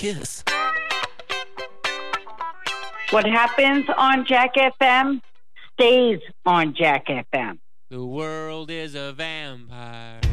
kiss. What happens on Jack FM stays on Jack FM. The world is a vampire.